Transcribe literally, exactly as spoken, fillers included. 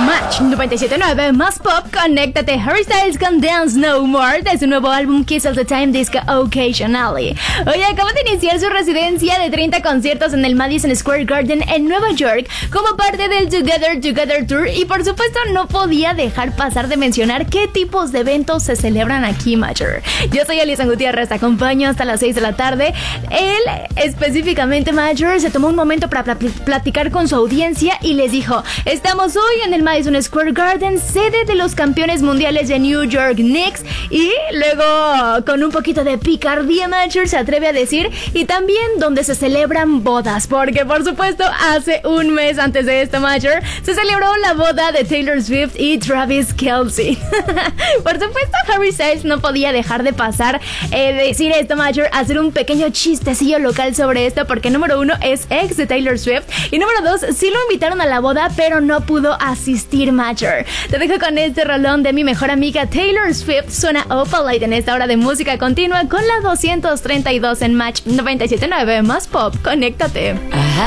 Match noventa y siete punto nueve más pop, conéctate. Harry Styles con Dance No More de su nuevo álbum Kiss of the Time Disco Occasionally. Oye, acaba de iniciar su residencia de treinta conciertos en el Madison Square Garden en Nueva York como parte del Together Together Tour, y por supuesto no podía dejar pasar de mencionar qué tipos de eventos se celebran aquí, Major. Yo soy Alison Gutiérrez, te acompaño hasta las seis de la tarde. Él, específicamente Major, se tomó un momento para pl- platicar con su audiencia y les dijo: estamos hoy en el Madison Square Garden, sede de los campeones mundiales de New York Knicks, y luego con un poquito de picardía Major se atreve a decir, y también donde se celebran bodas, porque por supuesto hace un mes antes de esto Major se celebró la boda de Taylor Swift y Travis Kelce. Por supuesto Harry Styles no podía dejar de pasar eh, decir esto Major, hacer un pequeño chistecillo local sobre esto, porque número uno es ex de Taylor Swift y número dos sí lo invitaron a la boda pero no pudo asistir Major. Te dejo con este rolón de mi mejor amiga Taylor Swift. Suena Opalite en esta hora de música continua con la doscientos treinta y dos en Match noventa y siete punto nueve más pop. Conéctate. Ajá.